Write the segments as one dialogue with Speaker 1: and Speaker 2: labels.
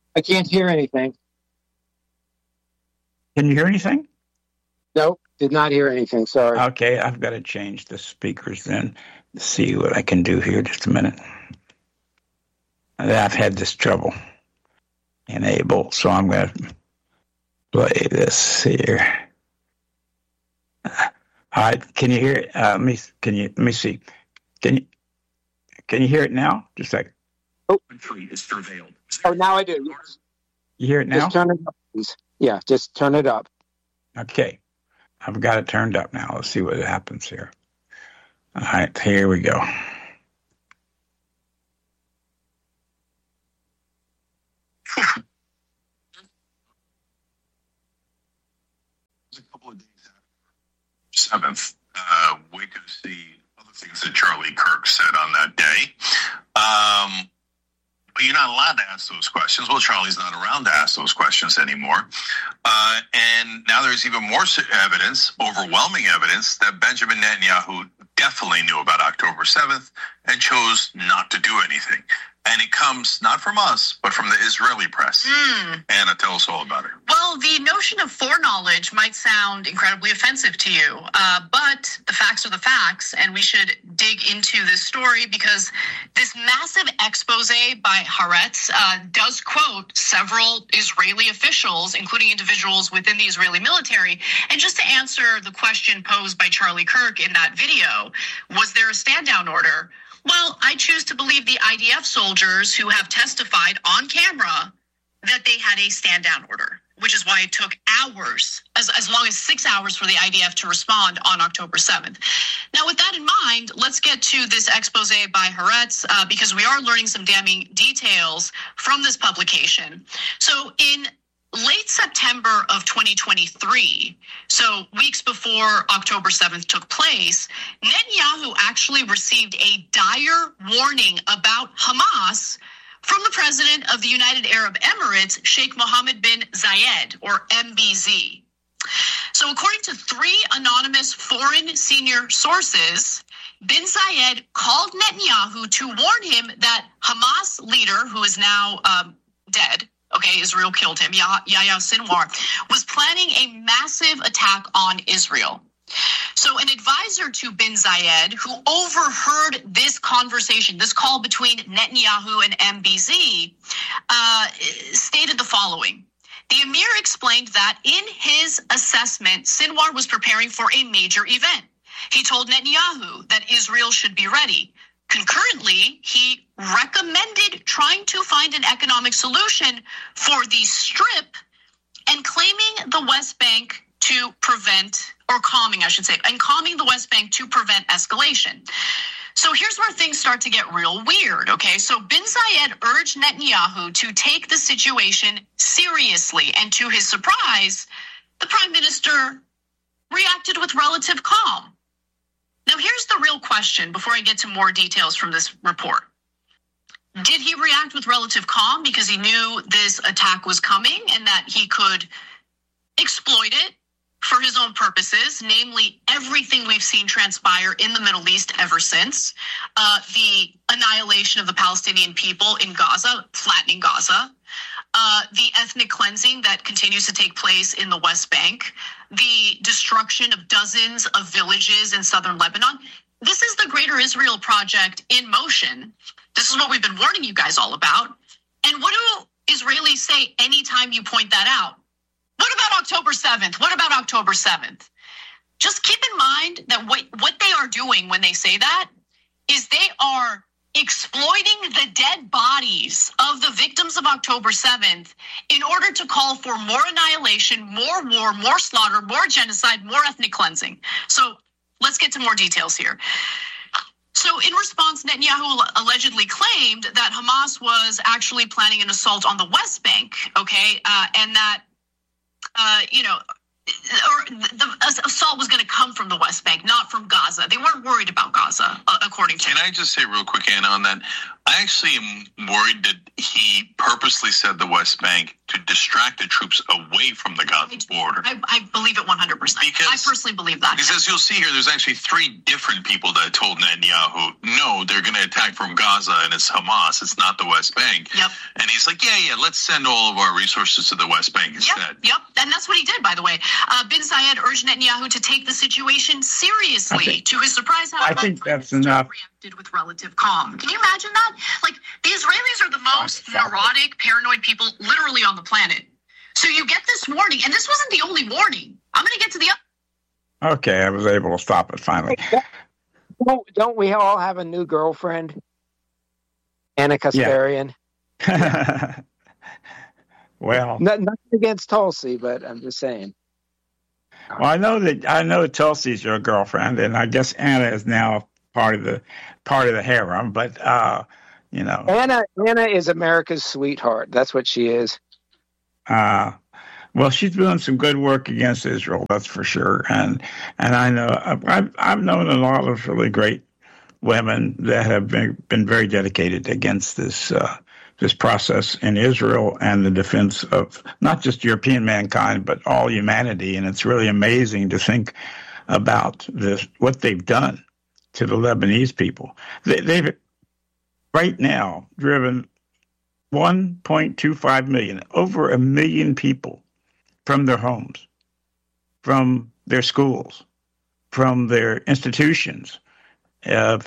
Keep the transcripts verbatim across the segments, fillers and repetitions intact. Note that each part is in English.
Speaker 1: I can't hear anything.
Speaker 2: Can you hear anything?
Speaker 1: Nope, did not hear anything. Sorry.
Speaker 2: Okay, I've got to change the speakers then. See what I can do here. Just a minute. I've had this trouble. Enable, so I'm going to play this here. All right, can you hear it? Uh, let me. Can you? Let me see. Can you? Can you hear it now? Just a second.
Speaker 1: Oh, oh, now I do.
Speaker 2: You hear it now?
Speaker 1: Just turn it up, please. Yeah, just turn it up.
Speaker 2: Okay, I've got it turned up now. Let's see what happens here. All right, here we go.
Speaker 3: A couple of days after seventh, uh, we could see other things that Charlie Kirk said on that day. Um, but you're not allowed to ask those questions. Well, Charlie's not around to ask those questions anymore. Uh, and now there's even more evidence, overwhelming evidence, that Benjamin Netanyahu definitely knew about October seventh and chose not to do anything. And it comes not from us, but from the Israeli press. Mm. Anna, tell us all about it.
Speaker 4: Well, the notion of foreknowledge might sound incredibly offensive to you, uh, but the facts are the facts, and we should dig into this story because this massive expose by Haaretz uh, does quote several Israeli officials, including individuals within the Israeli military. And just to answer the question posed by Charlie Kirk in that video, was there a stand-down order? Well, I choose to believe the I D F soldiers who have testified on camera that they had a stand-down order, which is why it took hours, as, as long as six hours for the I D F to respond on October seventh. Now, with that in mind, let's get to this expose by Haaretz, uh, because we are learning some damning details from this publication. So in late September of twenty twenty-three, so weeks before October seventh took place, Netanyahu actually received a dire warning about Hamas from the president of the United Arab Emirates, Sheikh Mohammed bin Zayed, or M B Z. So according to three anonymous foreign senior sources, bin Zayed called Netanyahu to warn him that Hamas leader, who is now um, dead, okay, Israel killed him, Yahya Sinwar, was planning a massive attack on Israel. So an advisor to bin Zayed, who overheard this conversation, this call between Netanyahu and M B Z, uh, stated the following. The emir explained that in his assessment, Sinwar was preparing for a major event. He told Netanyahu that Israel should be ready. Concurrently, he recommended trying to find an economic solution for the Strip and claiming the West Bank to prevent, or calming, I should say, and calming the West Bank to prevent escalation. So here's where things start to get real weird, okay? So bin Zayed urged Netanyahu to take the situation seriously, and to his surprise, the prime minister reacted with relative calm. Now, here's the real question before I get to more details from this report. Did he react with relative calm because he knew this attack was coming and that he could exploit it for his own purposes, namely everything we've seen transpire in the Middle East ever since, uh, the annihilation of the Palestinian people in Gaza, flattening Gaza, uh, the ethnic cleansing that continues to take place in the West Bank, the destruction of dozens of villages in southern Lebanon? This is the Greater Israel Project in motion. This is what we've been warning you guys all about. And what do Israelis say anytime you point that out? What about October seventh? What about October seventh? Just keep in mind that what, what they are doing when they say that is they are exploiting the dead bodies of the victims of October seventh in order to call for more annihilation, more war, more slaughter, more genocide, more ethnic cleansing. So let's get to more details here. So in response, Netanyahu allegedly claimed that Hamas was actually planning an assault on the West Bank, okay, uh, and that, uh, you know, or the assault was going to come from the West Bank, not from Gaza. They weren't worried about Gaza, uh, according to.
Speaker 3: Can I just say real quick, Anna, on that? I actually am worried that he purposely said the West Bank to distract the troops away from the Gaza border.
Speaker 4: I, I believe it one hundred percent. Because, I personally believe that.
Speaker 3: Because as you'll see here, there's actually three different people that told Netanyahu, no, they're going to attack from Gaza and it's Hamas. It's not the West Bank.
Speaker 4: Yep.
Speaker 3: And he's like, yeah, yeah, let's send all of our resources to the West Bank instead.
Speaker 4: Yep, yep. And that's what he did, by the way. Uh, Bin Zayed urged Netanyahu to take the situation seriously.
Speaker 2: Think,
Speaker 4: to his surprise, however,
Speaker 2: I think that's enough.
Speaker 4: Reacted with relative calm. Can you imagine that? Like, the Israelis are the most neurotic, paranoid people literally on the planet. So you get this warning, and this wasn't the only warning. I'm going to get to the other.
Speaker 2: Okay, I was able to stop it finally.
Speaker 1: Don't, don't we all have a new girlfriend? Anna Kasparian.
Speaker 2: Yeah. Well,
Speaker 1: Not, nothing against Tulsi, but I'm just saying.
Speaker 2: Well, I know that I know Tulsi's your girlfriend, and I guess Anna is now part of the part of the harem. But uh, you know,
Speaker 1: Anna Anna is America's sweetheart. That's what she is.
Speaker 2: Uh, well, she's doing some good work against Israel, that's for sure. And and I know I've I've known a lot of really great women that have been been very dedicated against this uh, this process in Israel and the defense of not just European mankind, but all humanity. And it's really amazing to think about this, what they've done to the Lebanese people. They, they've right now driven one point two five million, over a million people from their homes, from their schools, from their institutions. Uh,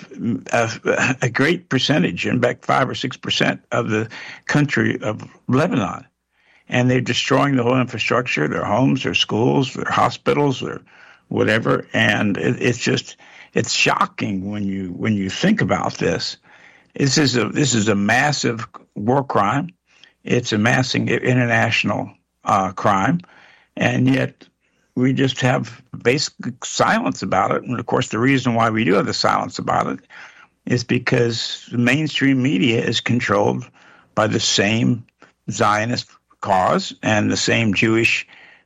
Speaker 2: a, a great percentage, in fact, five or six percent of the country of Lebanon. And they're destroying the whole infrastructure, their homes, their schools, their hospitals, their whatever. And it, it's just, it's shocking when you when you think about this. This is a this is a massive war crime. It's a massive international uh, crime, and yet we just have basic silence about it. And of course, the reason why we do have the silence about it is because the mainstream media is controlled by the same Zionist cause and the same Jewish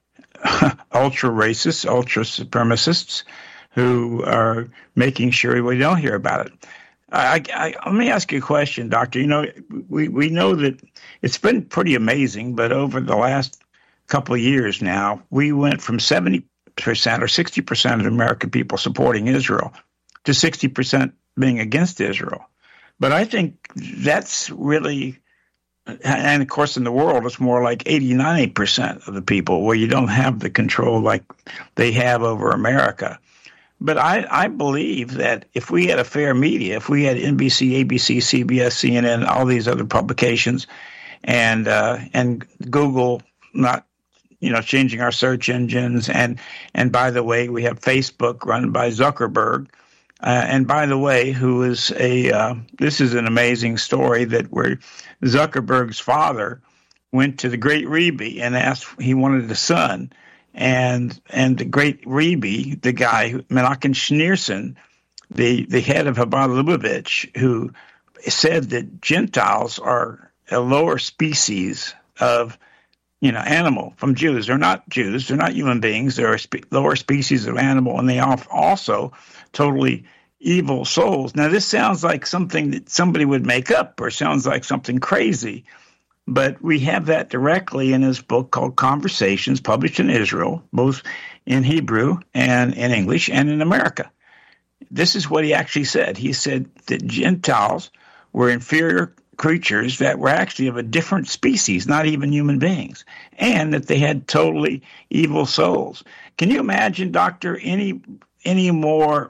Speaker 2: ultra racists, ultra supremacists who are making sure we don't hear about it. I, I, let me ask you a question, Doctor. You know, we, we know that it's been pretty amazing, but over the last couple of years now, we went from seventy percent or sixty percent of the American people supporting Israel to sixty percent being against Israel. But I think that's really, and of course in the world, it's more like eighty, ninety percent of the people where you don't have the control like they have over America. But I, I believe that if we had a fair media, if we had N B C, A B C, C B S, C N N, all these other publications, and uh, and Google not, you know, changing our search engines, and and by the way, we have Facebook run by Zuckerberg, uh, and by the way, who is a uh, this is an amazing story that where Zuckerberg's father went to the great Rebbe and asked, he wanted a son. And and the great Rebbe, the guy, Menachem Schneerson, the, the head of Chabad Lubavitch, who said that Gentiles are a lower species of, you know, animal from Jews. They're not Jews. They're not human beings. They're a spe- lower species of animal, and they are also totally evil souls. Now, this sounds like something that somebody would make up or sounds like something crazy. But we have that directly in his book called Conversations, published in Israel, both in Hebrew and in English and in America. This is what he actually said. He said that Gentiles were inferior creatures that were actually of a different species, not even human beings, and that they had totally evil souls. Can you imagine, Doctor, any any more,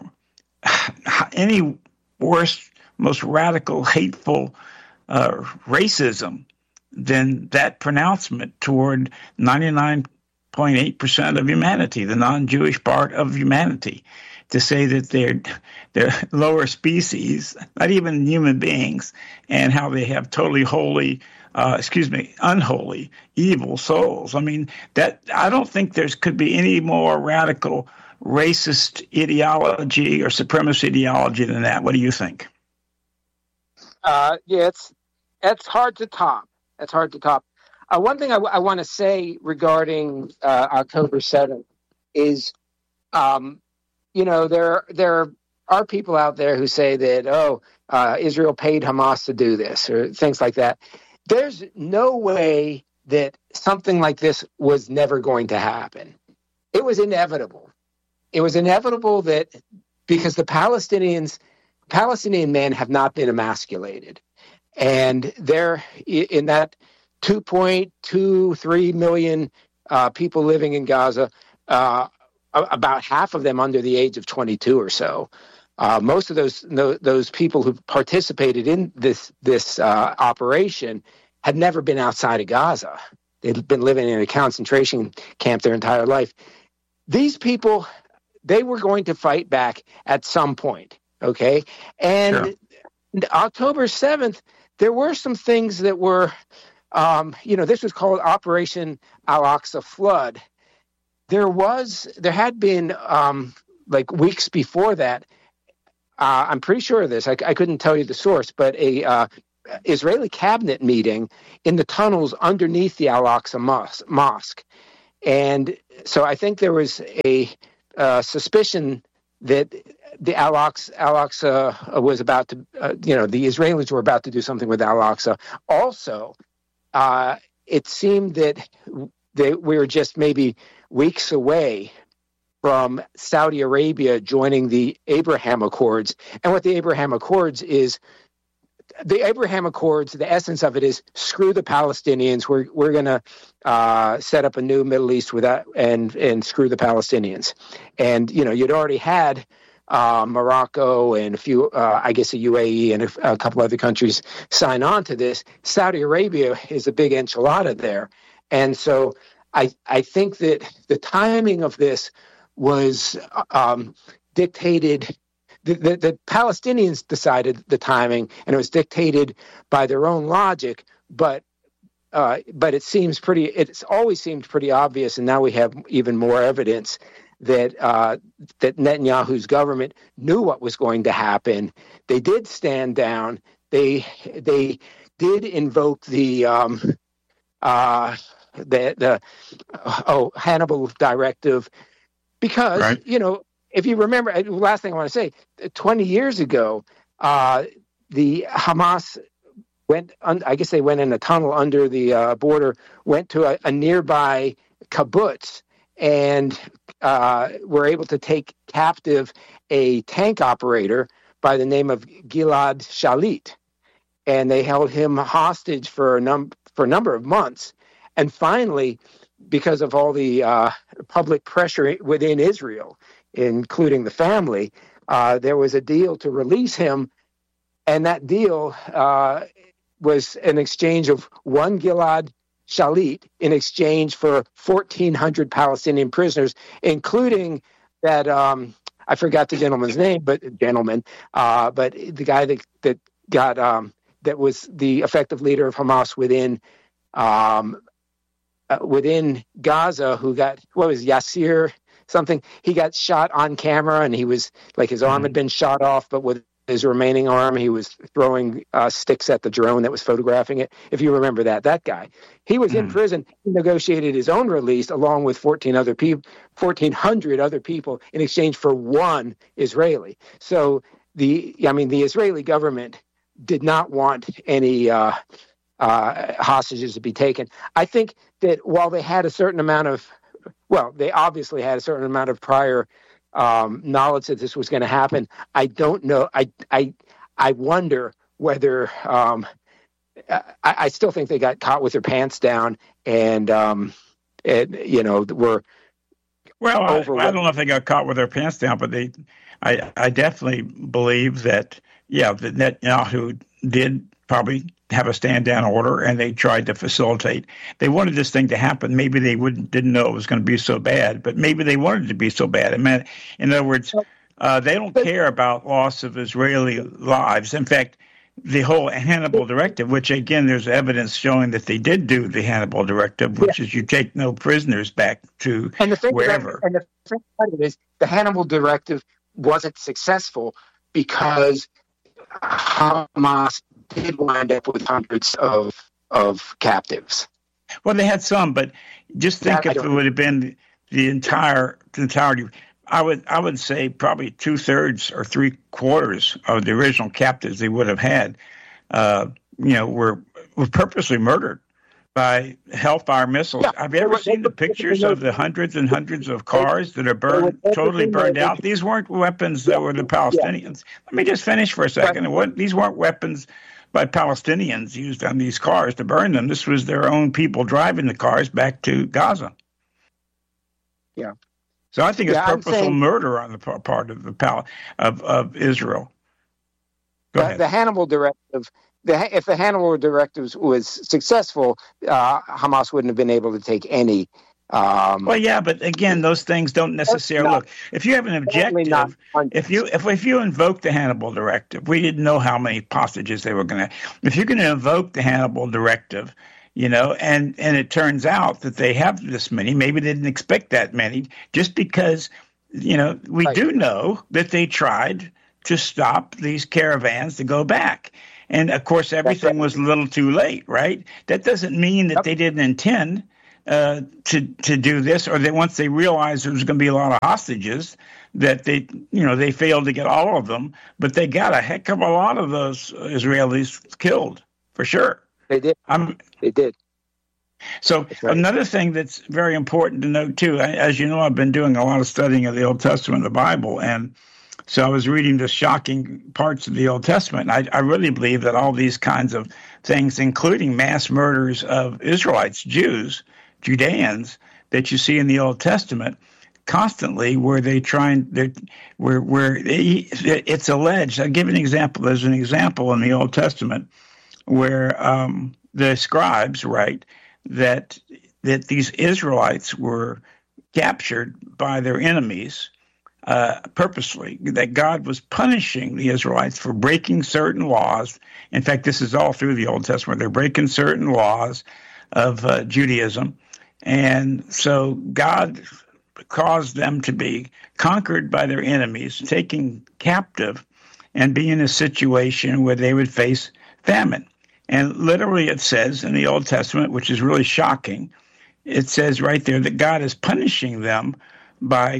Speaker 2: any worse, most radical, hateful uh, racism than that pronouncement toward ninety-nine point eight percent of humanity, the non-Jewish part of humanity, to say that they're they're lower species, not even human beings, and how they have totally holy, uh, excuse me, unholy, evil souls. I mean, that I don't think there's could be any more radical racist ideology or supremacist ideology than that. What do you think?
Speaker 1: Uh, yeah, it's it's hard to top. It's hard to top. Uh, one thing I, w- I want to say regarding uh, October seventh is, um, you know, there there are people out there who say that, oh, uh, Israel paid Hamas to do this or things like that. There's no way that something like this was never going to happen. It was inevitable. It was inevitable that because the Palestinians, Palestinian men have not been emasculated. And they're in that two point two three million uh, people living in Gaza, uh, about half of them under the age of twenty-two or so. Uh, most of those those people who participated in this this uh, operation had never been outside of Gaza. They'd been living in a concentration camp their entire life. These people, they were going to fight back at some point, okay? And sure. October seventh, there were some things that were, um, you know, this was called Operation Al-Aqsa Flood. There was, there had been, um, like weeks before that, uh, I'm pretty sure of this, I, I couldn't tell you the source, but a uh, Israeli cabinet meeting in the tunnels underneath the Al-Aqsa mos- Mosque. And so I think there was a uh, suspicion that the Al-Aqsa, Al-Aqsa was about to, uh, you know, the Israelis were about to do something with Al-Aqsa. Also, uh, it seemed that they, we were just maybe weeks away from Saudi Arabia joining the Abraham Accords. And what the Abraham Accords is, the Abraham Accords, the essence of it is screw the Palestinians. We're we're going to uh, set up a new Middle East without and and screw the Palestinians. And you know, you'd already had uh, Morocco and a few, uh, I guess, the U A E and a, a couple other countries sign on to this. Saudi Arabia is a big enchilada there, and so I I think that the timing of this was um, dictated. The, the, the Palestinians decided the timing, and it was dictated by their own logic. But uh, but it seems pretty. It's always seemed pretty obvious, and now we have even more evidence that uh, that Netanyahu's government knew what was going to happen. They did stand down. They they did invoke the um, uh, the the oh Hannibal Directive because right. you know. If you remember, the last thing I want to say, twenty years ago, uh, the Hamas went, un, I guess they went in a tunnel under the uh, border, went to a, a nearby kibbutz, and uh, were able to take captive a tank operator by the name of Gilad Shalit. And they held him hostage for a, num- for a number of months. And finally, because of all the uh, public pressure within Israel, including the family, uh, there was a deal to release him, and that deal uh, was an exchange of one Gilad Shalit in exchange for fourteen hundred Palestinian prisoners, including that, um, I forgot the gentleman's name, but gentleman, uh, but the guy that, that got, um, that was the effective leader of Hamas within um, uh, within Gaza, who got, what was Yasser something, he got shot on camera, and he was like, his arm had been shot off, but with his remaining arm, he was throwing uh, sticks at the drone that was photographing it. If you remember that, that guy, he was mm. in prison. He negotiated his own release along with fourteen other people, fourteen hundred other people in exchange for one Israeli. So the, I mean, the Israeli government did not want any uh, uh, hostages to be taken. I think that while they had a certain amount of Well, they obviously had a certain amount of prior um, knowledge that this was going to happen. I don't know. I I I wonder whether um, I, I still think they got caught with their pants down, and um, and you know were
Speaker 2: well. I, I don't know if they got caught with their pants down, but they. I I definitely believe that yeah, that Netanyahu did probably have a stand-down order, and they tried to facilitate. They wanted this thing to happen. Maybe they wouldn't didn't know it was going to be so bad, but maybe they wanted it to be so bad. I mean, in other words, uh, they don't care about loss of Israeli lives. In fact, the whole Hannibal Directive, which again, there's evidence showing that they did do the Hannibal Directive, which yeah. is you take no prisoners back to
Speaker 1: and the thing
Speaker 2: wherever.
Speaker 1: About, and the thing about it is the Hannibal Directive wasn't successful because Hamas did wind up with hundreds of of captives.
Speaker 2: Well, they had some, but just think
Speaker 1: that,
Speaker 2: if it would have been the entire the entirety. I would I would say probably two thirds or three quarters of the original captives they would have had, uh, you know, were were purposely murdered by Hellfire missiles.
Speaker 1: Yeah,
Speaker 2: Have you ever
Speaker 1: were,
Speaker 2: seen the pictures of the hundreds and hundreds of cars that are burned, totally burned out? These weren't weapons that were the Palestinians. Yeah. Let me just finish for a second. What, these weren't weapons by Palestinians used on these cars to burn them. This was their own people driving the cars back to Gaza.
Speaker 1: Yeah.
Speaker 2: So I think it's
Speaker 1: yeah,
Speaker 2: purposeful
Speaker 1: saying,
Speaker 2: murder on the part of the pal- of of Israel. Go
Speaker 1: the,
Speaker 2: ahead.
Speaker 1: The Hannibal directive. The, if the Hannibal directive was successful, uh, Hamas wouldn't have been able to take any. Um,
Speaker 2: well, yeah, but again, those things don't necessarily
Speaker 1: not,
Speaker 2: look. If you have an objective, if you if if you invoke the Hannibal directive, we didn't know how many hostages they were going to. If you're going to invoke the Hannibal directive, you know, and and it turns out that they have this many, maybe they didn't expect that many, just because, you know, we right. do know that they tried to stop these caravans to go back. And, of course, everything right. was a little too late, right? That doesn't mean that yep. they didn't intend uh, to to do this, or that once they realized there was going to be a lot of hostages, that they, you know, they failed to get all of them. But they got a heck of a lot of those Israelis killed, for sure.
Speaker 1: They did.
Speaker 2: I'm,
Speaker 1: they did.
Speaker 2: So right. another thing that's very important to note, too, as you know, I've been doing a lot of studying of the Old Testament, the Bible, and so I was reading the shocking parts of the Old Testament. I, I really believe that all these kinds of things, including mass murders of Israelites, Jews, Judeans, that you see in the Old Testament, constantly where they trying, where where they, it's alleged. I'll give an example. There's an example in the Old Testament where um, the scribes write that that these Israelites were captured by their enemies. Uh, purposely, that God was punishing the Israelites for breaking certain laws. In fact, this is all through the Old Testament. They're breaking certain laws of uh, Judaism. And so God caused them to be conquered by their enemies, taken captive, and be in a situation where they would face famine. And literally it says in the Old Testament, which is really shocking, it says right there that God is punishing them by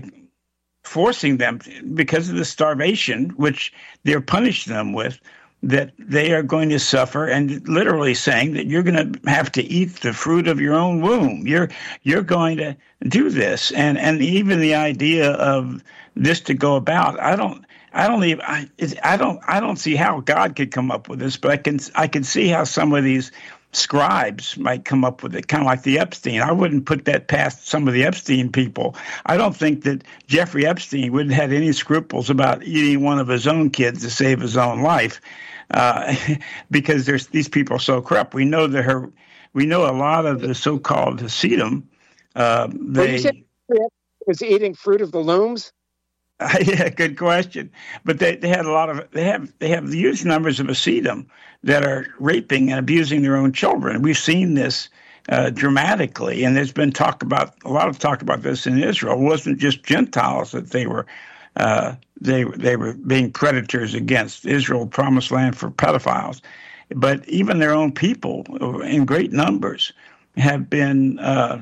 Speaker 2: forcing them, because of the starvation, which they're punishing them with, that they are going to suffer, and literally saying that you're going to have to eat the fruit of your own womb. You're you're going to do this, and and even the idea of this to go about, I don't. I don't even. I, I don't. I don't see how God could come up with this, but I can. I can see how some of these scribes might come up with it, kind of like the Epstein. I wouldn't put that past some of the Epstein people. I don't think that Jeffrey Epstein would have had any scruples about eating one of his own kids to save his own life, uh, because there's these people are so corrupt. We know that her. We know a lot of the so-called Hasidim. Uh, they
Speaker 1: well, you said was eating fruit of the looms.
Speaker 2: Uh, yeah, good question. But they, they had a lot of they have they have huge numbers of Hasidim that are raping and abusing their own children. We've seen this uh, dramatically, and there's been talk about a lot of talk about this in Israel. It wasn't just Gentiles that they were uh, they they were being predators against. Israel, promised land for pedophiles, but even their own people in great numbers have been uh,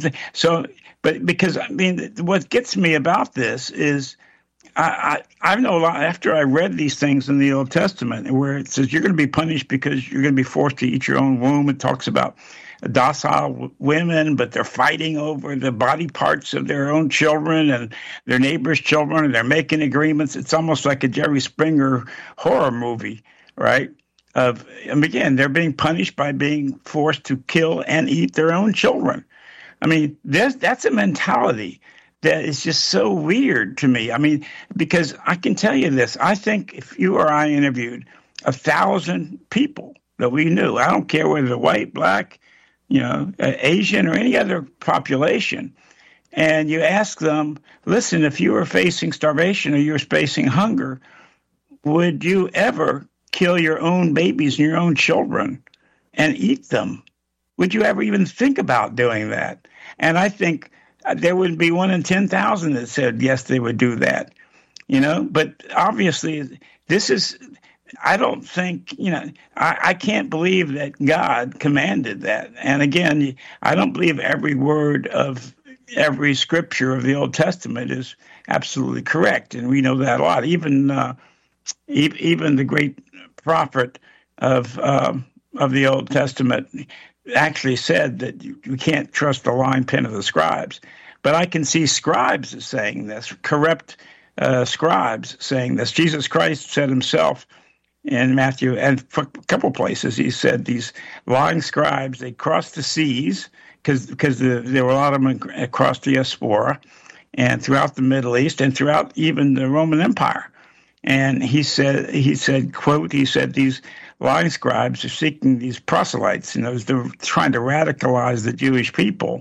Speaker 2: so. But because I mean, what gets me about this is. I, I, I know a lot after I read these things in the Old Testament where it says you're going to be punished because you're going to be forced to eat your own womb. It talks about docile women, but they're fighting over the body parts of their own children and their neighbors' children, and they're making agreements. It's almost like a Jerry Springer horror movie, right? Of and again, they're being punished by being forced to kill and eat their own children. I mean, that's, that's a mentality that is just so weird to me. I mean, because I can tell you this. I think if you or I interviewed a thousand people that we knew, I don't care whether they're white, black, you know, Asian, or any other population, and you ask them, listen, if you were facing starvation or you were facing hunger, would you ever kill your own babies and your own children and eat them? Would you ever even think about doing that? And I think there would be one in ten thousand that said, yes, they would do that, you know, but obviously this is, I don't think, you know, I, I can't believe that God commanded that. And again, I don't believe every word of every scripture of the Old Testament is absolutely correct, and we know that a lot. Even uh, e- even the great prophet of uh, of the Old Testament actually said that you, you can't trust the line pen of the scribes. But I can see scribes saying this, corrupt uh, scribes saying this. Jesus Christ said himself in Matthew, and for a couple places, he said these lying scribes, they crossed the seas, because because the, there were a lot of them across the diaspora and throughout the Middle East and throughout even the Roman Empire. And he said, he said, quote, he said, these lying scribes are seeking these proselytes, you know, they're trying to radicalize the Jewish people.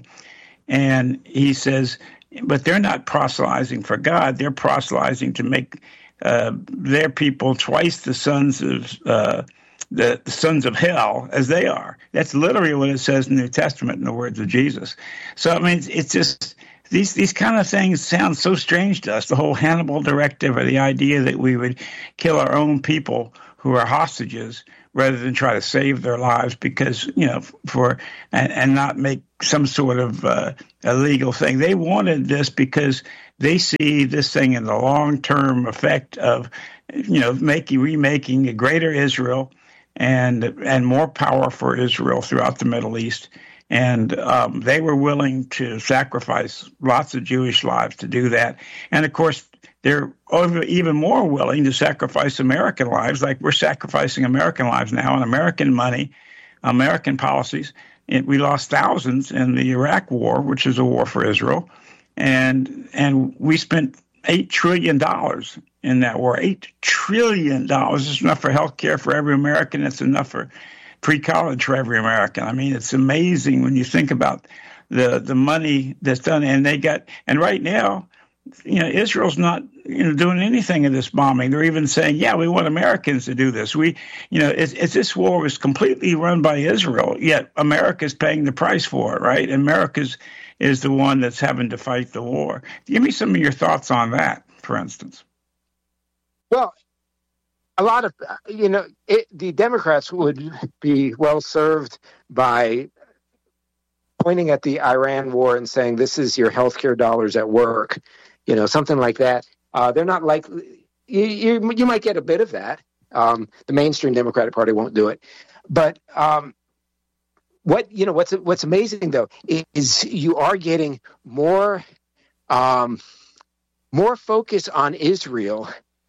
Speaker 2: And he says, but they're not proselytizing for God. They're proselytizing to make uh, their people twice the sons of uh, the, the sons of hell as they are. That's literally what it says in the New Testament in the words of Jesus. So, I mean, it's, it's just these these kind of things sound so strange to us. The whole Hannibal directive, or the idea that we would kill our own people who are hostages rather than try to save their lives because, you know, for and, and not make some sort of uh, illegal thing. They wanted this because they see this thing in the long-term effect of, you know, making remaking a greater Israel and and more power for Israel throughout the Middle East. And um, they were willing to sacrifice lots of Jewish lives to do that. And, of course, they're even more willing to sacrifice American lives, like we're sacrificing American lives now, and American money, American policies. And we lost thousands in the Iraq War, which is a war for Israel. And and we spent eight trillion dollars in that war. eight trillion dollars. It's enough for health care for every American. It's enough for pre-college for every American. I mean, it's amazing when you think about the the money that's done. And they got, and right now, you know, Israel's not, you know, doing anything in this bombing. They're even saying, yeah, we want Americans to do this. We, you know, it's, it's this war was completely run by Israel, yet America's paying the price for it, right? America's is the one that's having to fight the war. Give me some of your thoughts on that, for instance.
Speaker 1: Well, a lot of, you know, it, the Democrats would be well served by pointing at the Iran war and saying, this is your healthcare dollars at work, you know, something like that. Uh, they're not like, you, you, you might get a bit of that. Um, the mainstream Democratic Party won't do it. But um, what, you know, what's, what's amazing, though, is you are getting more, um, more focus on Israel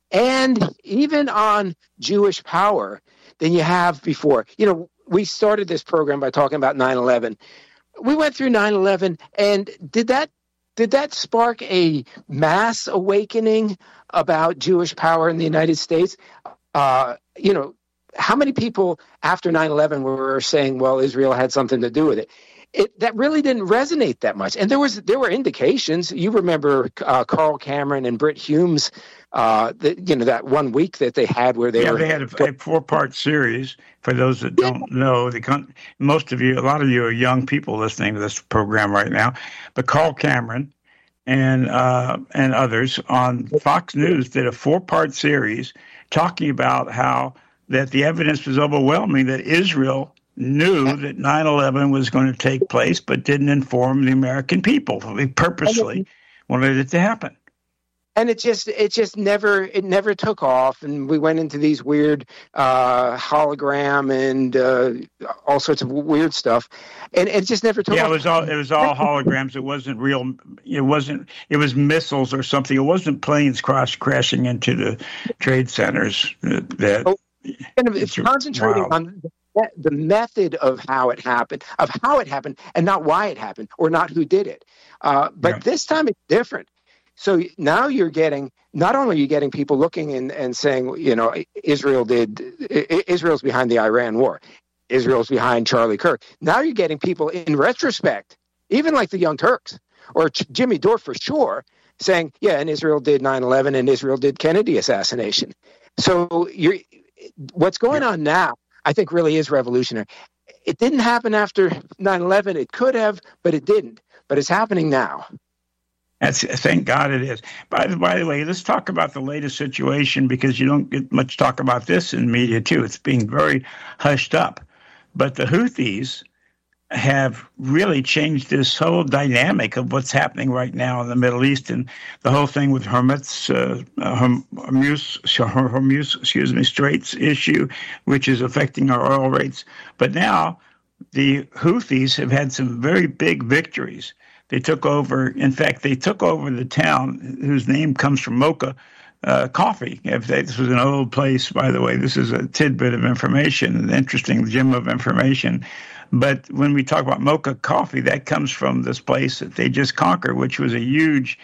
Speaker 1: and even on Jewish power than you have before. You know, we started this program by talking about nine eleven. We went through nine eleven, and did that did that spark a mass awakening about Jewish power in the United States? Uh, you know, how many people after nine eleven were saying, well, Israel had something to do with it? It, that really didn't resonate that much. And there was there were indications. You remember uh, Carl Cameron and Britt Hume's, uh, the, you know, that one week that they had where they
Speaker 2: yeah,
Speaker 1: were.
Speaker 2: Yeah, they had a, a four-part series. For those that don't know, the most of you, a lot of you are young people listening to this program right now. But Carl Cameron and uh, and others on Fox News did a four-part series talking about how that the evidence was overwhelming that Israel knew that nine eleven was going to take place, but didn't inform the American people. They purposely wanted it to happen.
Speaker 1: And it just, it just never, it never took off. And we went into these weird uh, hologram and uh, all sorts of weird stuff. And it just never took
Speaker 2: yeah,
Speaker 1: off.
Speaker 2: Yeah, it was all, it was all holograms. It wasn't real. It wasn't, it was missiles or something. It wasn't planes crash, crashing into the trade centers. That,
Speaker 1: oh, and it's concentrating wild. on the method of how it happened, of how it happened, and not why it happened, or not who did it. Uh, but yeah. This time it's different. So now you're getting, not only are you getting people looking and, and saying, you know, Israel did, Israel's behind the Iran war, Israel's behind Charlie Kirk. Now you're getting people in retrospect, even like the Young Turks or Jimmy Dore for sure, saying, yeah, and Israel did nine eleven and Israel did Kennedy assassination. So you're, what's going yeah. on now, I think really is revolutionary. It didn't happen after nine eleven. It could have, but it didn't. But it's happening now.
Speaker 2: That's, thank God it is. By the, by the way, let's talk about the latest situation, because you don't get much talk about this in media, too. It's being very hushed up. But the Houthis have really changed this whole dynamic of what's happening right now in the Middle East, and the whole thing with Hormuz, uh, Hormuz, Hormuz, excuse me, Straits issue, which is affecting our oil rates. But now the Houthis have had some very big victories. They took over, in fact, they took over the town whose name comes from Mocha uh, coffee. If they, this was an old place, by the way. This is a tidbit of information, an interesting gem of information. But when we talk about Mocha coffee, that comes from this place that they just conquered, which was a huge,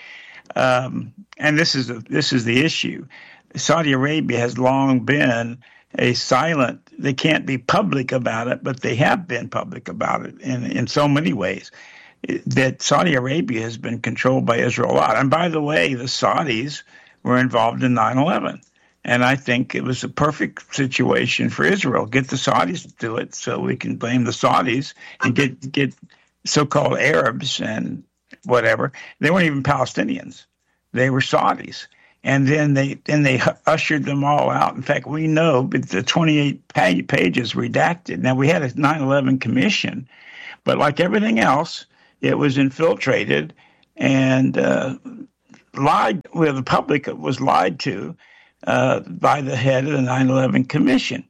Speaker 2: um, and this is a, this is the issue. Saudi Arabia has long been a silent, they can't be public about it, but they have been public about it in, in so many ways, that Saudi Arabia has been controlled by Israel a lot. And by the way, the Saudis were involved in nine eleven. And I think it was a perfect situation for Israel. Get the Saudis to do it so we can blame the Saudis and get get so-called Arabs and whatever. They weren't even Palestinians. They were Saudis. And then they then they ushered them all out. In fact, we know the twenty-eight pages redacted. Now, we had a nine eleven commission, but like everything else, it was infiltrated and uh, lied. Well, the public was lied to uh, by the head of the nine eleven commission,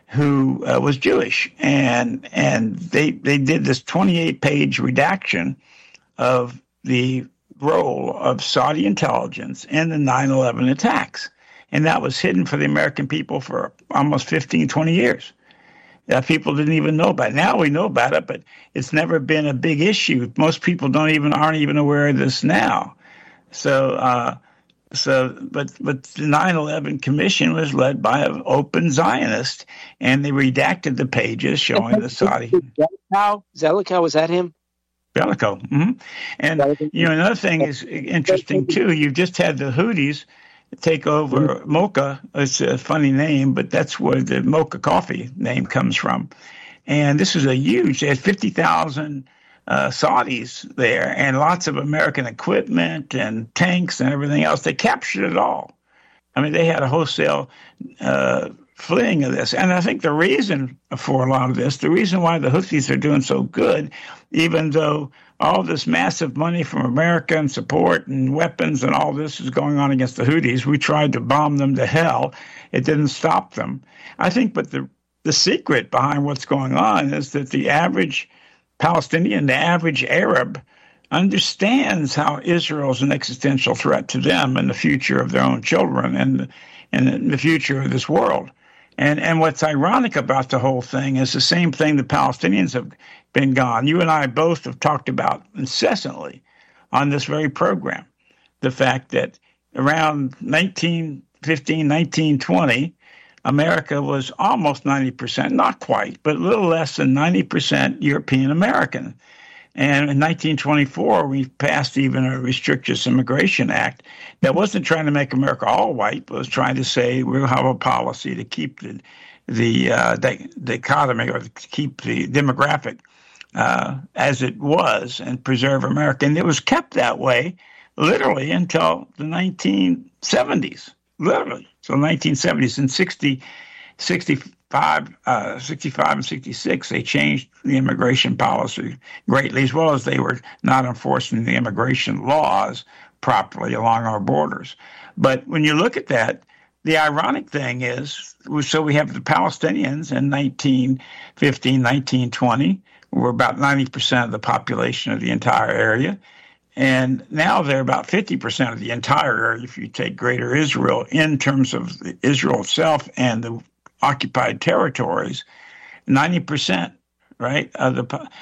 Speaker 2: who uh, was Jewish, and and they they did this twenty-eight page redaction of the role of Saudi intelligence in the nine eleven attacks. And that was hidden for the American people for almost fifteen, twenty years. Uh, people didn't even know about it. Now we know about it, but it's never been a big issue. Most people don't even aren't even aware of this now. So, uh, so, but but the nine eleven commission was led by an open Zionist, and they redacted the pages showing the Saudi.
Speaker 1: Zelikow, Zelikow, was that him?
Speaker 2: Bellico. Mm-hmm. And, you know, another thing is interesting, too. You've just had the Houthis take over Mocha. It's a funny name, but that's where the Mocha coffee name comes from. And this is a huge, they had fifty thousand uh, Saudis there and lots of American equipment and tanks and everything else. They captured it all. I mean, they had a wholesale uh, fleeing of this. And I think the reason for a lot of this, the reason why the Houthis are doing so good, even though all this massive money from America and support and weapons and all this is going on against the Houthis, we tried to bomb them to hell. It didn't stop them. I think, but the, the secret behind what's going on is that the average Palestinian, the average Arab, understands how Israel is an existential threat to them and the future of their own children and, and the future of this world. And and what's ironic about the whole thing is the same thing the Palestinians have been gone. You and I both have talked about incessantly on this very program, the fact that around nineteen fifteen, nineteen twenty, America was almost ninety percent, not quite, but a little less than ninety percent European American. And in nineteen twenty-four, we passed even a Restricted Immigration Act that wasn't trying to make America all white, but was trying to say we'll have a policy to keep the the uh, the, the economy or to keep the demographic uh, as it was and preserve America. And it was kept that way literally until the nineteen seventies, literally. So nineteen seventies and sixty, sixty-five, uh, sixty-five and sixty-six, they changed the immigration policy greatly, as well as they were not enforcing the immigration laws properly along our borders. But when you look at that, the ironic thing is, so we have the Palestinians in nineteen fifteen, nineteen twenty, were about ninety percent of the population of the entire area. And now they're about fifty percent of the entire area, if you take Greater Israel, in terms of Israel itself and the occupied territories, ninety percent, right? Of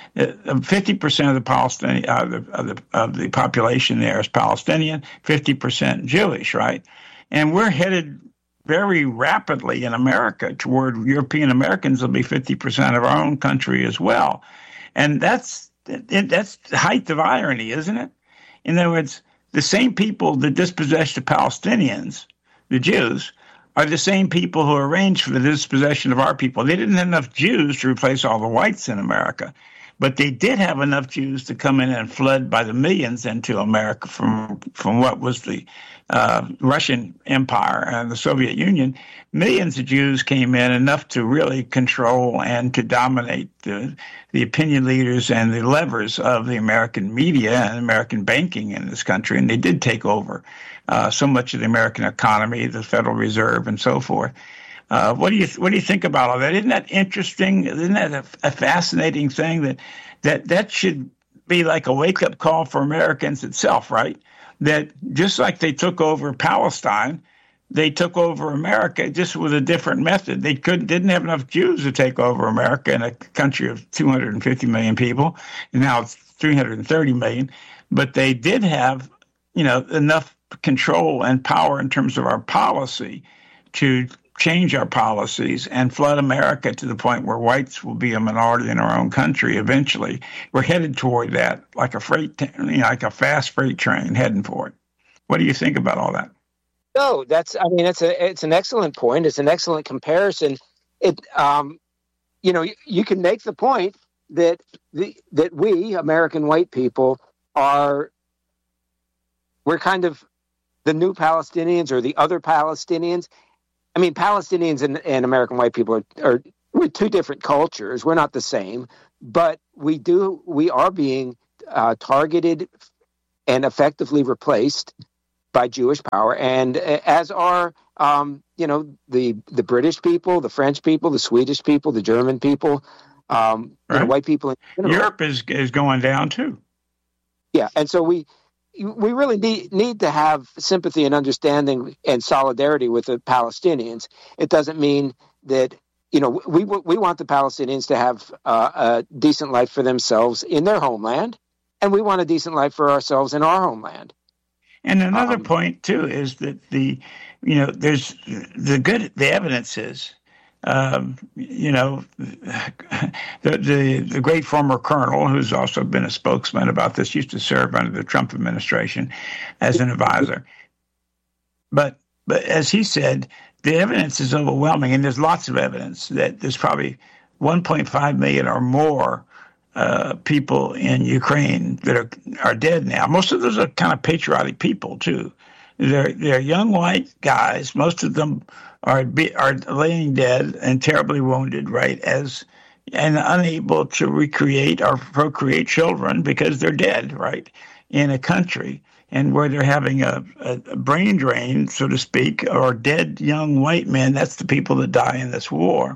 Speaker 2: the fifty percent of the Palestinian uh, of, the, of the of the population there is Palestinian, fifty percent Jewish, right? And we're headed very rapidly in America toward European Americans will be fifty percent of our own country as well, and that's that's the height of irony, isn't it? In other words, the same people that dispossessed the Palestinians, the Jews, are the same people who arranged for the dispossession of our people. They didn't have enough Jews to replace all the whites in America. But they did have enough Jews to come in and flood by the millions into America from from what was the uh, Russian Empire and the Soviet Union. Millions of Jews came in, enough to really control and to dominate the, the opinion leaders and the levers of the American media and American banking in this country. And they did take over uh, so much of the American economy, the Federal Reserve, and so forth. Uh, what do you what do you think about all that? Isn't that interesting? Isn't that a, a fascinating thing that that that should be like a wake up call for Americans itself, right? That just like they took over Palestine, they took over America just with a different method. They couldn't didn't have enough Jews to take over America in a country of two hundred fifty million people, and now it's three hundred thirty million. But they did have, you know, enough control and power in terms of our policy to change our policies and flood America to the point where whites will be a minority in our own country eventually. We're headed toward that, like a freight, you know, like a fast freight train heading for it. What do you think about all that?
Speaker 1: No, that's. I mean, it's a it's an excellent point. It's an excellent comparison. It, um, you know, you, you can make the point that the that we American white people are we're kind of the new Palestinians or the other Palestinians. I mean, Palestinians and, and American white people are, are we're two different cultures. We're not the same, but we do we are being uh, targeted and effectively replaced by Jewish power, and as are um, you know the the British people, the French people, the Swedish people, the German people, um, right. you know, white people in general.
Speaker 2: Europe is is going down too.
Speaker 1: Yeah, and so we. We really need, need to have sympathy and understanding and solidarity with the Palestinians. It doesn't mean that, you know, we we want the Palestinians to have uh, a decent life for themselves in their homeland, and we want a decent life for ourselves in our homeland.
Speaker 2: And another
Speaker 1: um,
Speaker 2: point, too, is that the, you know, there's the good, the evidence is, Um, you know, the, the the great former colonel, who's also been a spokesman about this, used to serve under the Trump administration as an advisor. But but as he said, the evidence is overwhelming, and there's lots of evidence that there's probably one point five million or more uh, people in Ukraine that are are dead now. Most of those are kind of patriotic people too. They're they're young white guys. Most of them are be, are laying dead and terribly wounded, right, as and unable to recreate or procreate children because they're dead, right, in a country and where they're having a, a brain drain, so to speak, or dead young white men. That's the people that die in this war,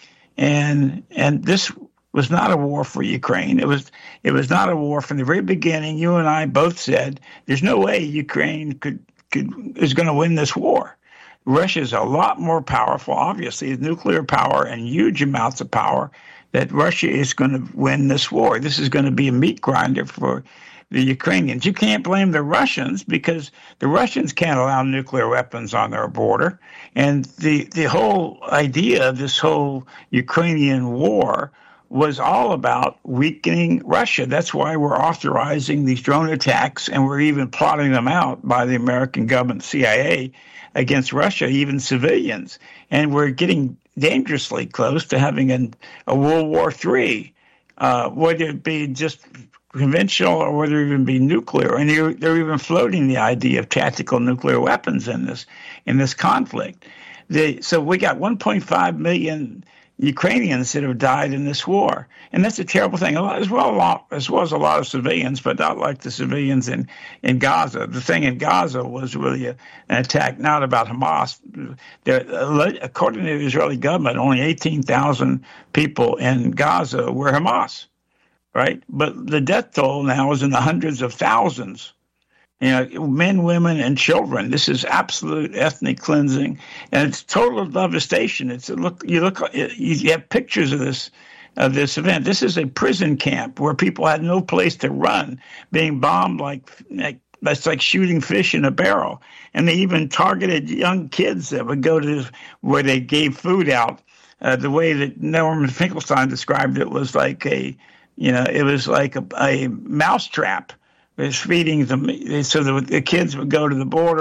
Speaker 2: and and this was not a war for Ukraine. It was it was not a war from the very beginning. You and I both said there's no way Ukraine could could is going to win this war. Russia is a lot more powerful, obviously, nuclear power and huge amounts of power, that Russia is going to win this war. This is going to be a meat grinder for the Ukrainians. You can't blame the Russians because the Russians can't allow nuclear weapons on their border. And the, the whole idea of this whole Ukrainian war was all about weakening Russia. That's why we're authorizing these drone attacks, and we're even plotting them out by the American government, C I A, against Russia, even civilians. And we're getting dangerously close to having an, a World War Three, uh, whether it be just conventional or whether it even be nuclear. And they're, they're even floating the idea of tactical nuclear weapons in this in this conflict. They, so we got one point five million Ukrainians that have died in this war, and that's a terrible thing. As well, a lot, as well as a lot of civilians, but not like the civilians in, in Gaza. The thing in Gaza was really a, an attack not about Hamas. There, according to the Israeli government, only eighteen thousand people in Gaza were Hamas, right? But the death toll now is in the hundreds of thousands. You know, men, women, and children. This is absolute ethnic cleansing, and it's total devastation. It's a look. You look. You have pictures of this, of this event. This is a prison camp where people had no place to run, being bombed like, like that's like shooting fish in a barrel. And they even targeted young kids that would go to where they gave food out. Uh, the way that Norman Finkelstein described it was like a, you know, it was like a, a mousetrap. Was feeding them, so the, the kids would go to the border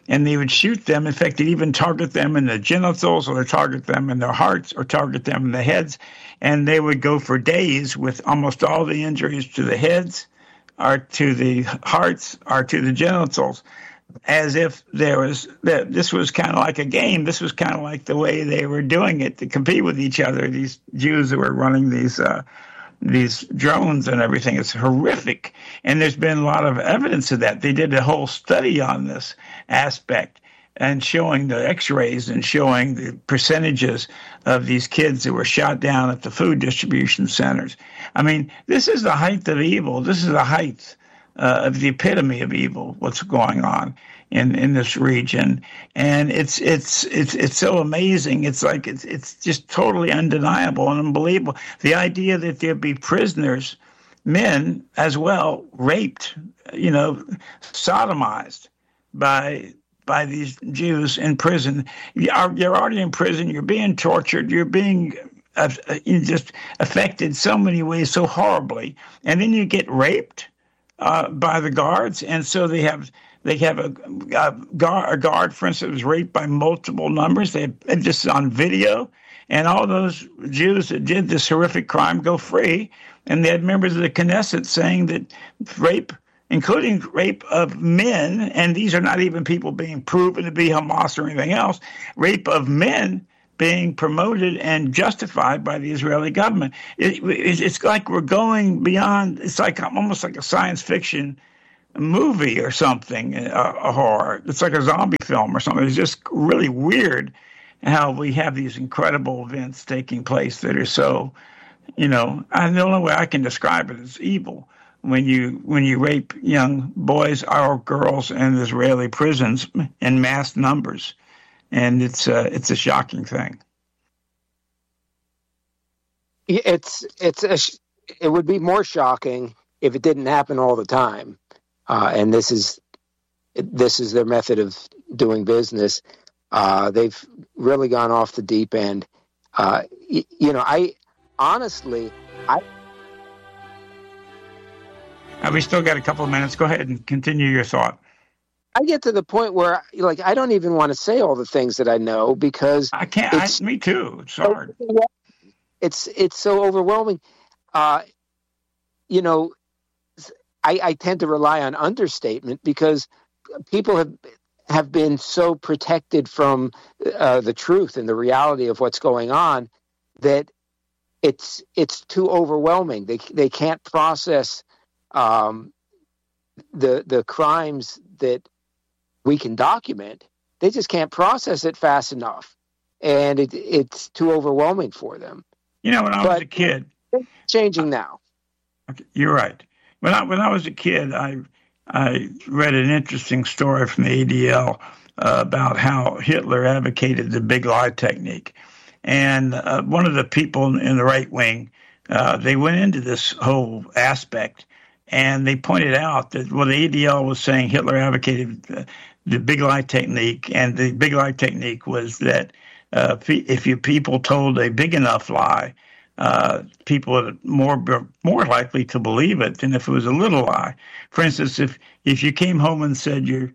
Speaker 2: and they would shoot them. In fact, they'd even target them in the genitals, or they target them in their hearts, or target them in the heads. And they would go for days with almost all the injuries to the heads, or to the hearts, or to the genitals, as if there was that this was kind of like a game. This was kind of like the way they were doing it to compete with each other. These Jews who were running these uh, these drones and everything. It's horrific. And there's been a lot of evidence of that. They did a whole study on this aspect and showing the x-rays and showing the percentages of these kids that were shot down at the food distribution centers. I mean, this is the height of evil. This is the height uh, of the epitome of evil, what's going on in, in this region. And it's it's it's it's so amazing. It's like it's it's just totally undeniable and unbelievable. The idea that there'd be prisoners, men as well, raped, you know, sodomized by by these Jews in prison. You're already in prison. You're being tortured. You're being uh, just affected so many ways, so horribly. And then you get raped uh, by the guards. And so they have they have a, a, guard, a guard, for instance, was raped by multiple numbers. They have this on video. And all those Jews that did this horrific crime go free. And they had members of the Knesset saying that rape, including rape of men, and these are not even people being proven to be Hamas or anything else, rape of men being promoted and justified by the Israeli government. It, it, it's like we're going beyond, it's like almost like a science fiction movie or something, a, a horror. It's like a zombie film or something. It's just really weird how we have these incredible events taking place that are so, you know, and the only way I can describe it is evil. When you when you rape young boys or girls in Israeli prisons in mass numbers, and it's uh, it's a shocking thing.
Speaker 1: It's it's a, it would be more shocking if it didn't happen all the time, uh, and this is this is their method of doing business. Uh, they've really gone off the deep end. Uh, you, you know, I honestly I.
Speaker 2: Uh, we still got a couple of minutes. Go ahead and continue your thought.
Speaker 1: I get to the point where, like, I don't even want to say all the things that I know because
Speaker 2: I can't. I, me too. It's hard.
Speaker 1: It's it's so overwhelming. Uh, you know, I, I tend to rely on understatement because people have have been so protected from uh, the truth and the reality of what's going on that it's it's too overwhelming. They they can't process Um, the the crimes that we can document. They just can't process it fast enough, and it it's too overwhelming for them.
Speaker 2: You know, when I
Speaker 1: but
Speaker 2: was a kid,
Speaker 1: it's changing now.
Speaker 2: Okay, you're right. When I when I was a kid, I I read an interesting story from the A D L uh, about how Hitler advocated the big lie technique, and uh, one of the people in the right wing, uh, they went into this whole aspect. And they pointed out that, well, the A D L was saying Hitler advocated the, the big lie technique, and the big lie technique was that uh, if you people told a big enough lie, uh, people would more more likely to believe it than if it was a little lie. For instance, if if you came home and said you're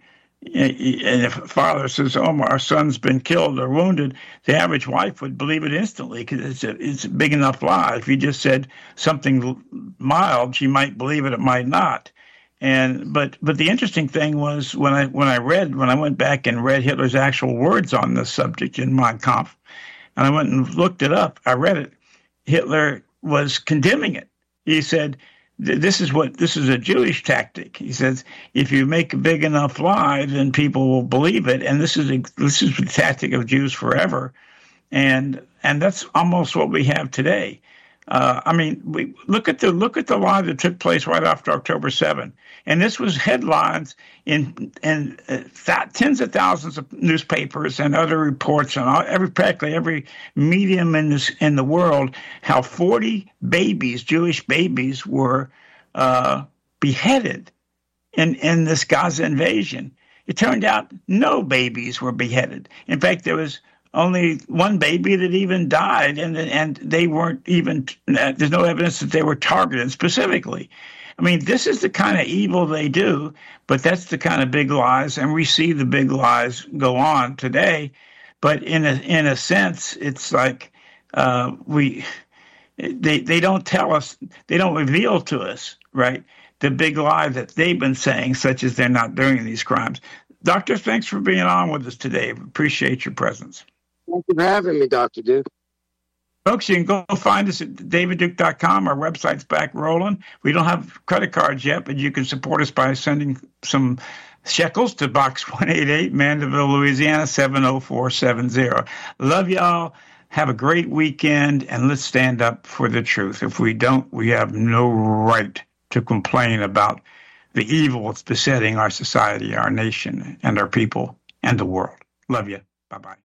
Speaker 2: and if a father says, "Oh, our son's been killed or wounded," the average wife would believe it instantly because it's a, it's a big enough lie. If you just said something mild, she might believe it, it might not. And but but the interesting thing was when I when I read when I went back and read Hitler's actual words on this subject in Mein Kampf, and I went and looked it up. I read it. Hitler was condemning it. He said, This is what this is a Jewish tactic. He says, if you make a big enough lie, then people will believe it. And this is a, this is the tactic of Jews forever, and and that's almost what we have today. Uh, I mean, we look at the look at the lie that took place right after October seventh, and this was headlines in in uh, th- tens of thousands of newspapers and other reports and all, every practically every medium in this in the world. How forty babies, Jewish babies, were uh, beheaded in in this Gaza invasion. It turned out no babies were beheaded. In fact, there was only one baby that even died, and and they weren't even. There's no evidence that they were targeted specifically. I mean, this is the kind of evil they do, but that's the kind of big lies, and we see the big lies go on today. But in a in a sense, it's like uh, we they they don't tell us, they don't reveal to us, right, the big lie that they've been saying, such as they're not doing these crimes. Doctor, thanks for being on with us today. Appreciate your presence.
Speaker 1: Thank you for having me, Doctor Duke.
Speaker 2: Folks, you can go find us at david duke dot com. Our website's back rolling. We don't have credit cards yet, but you can support us by sending some shekels to Box one eighty-eight, Mandeville, Louisiana, seven oh four seven oh. Love y'all. Have a great weekend, and let's stand up for the truth. If we don't, we have no right to complain about the evil that's besetting our society, our nation, and our people, and the world. Love you. Bye-bye.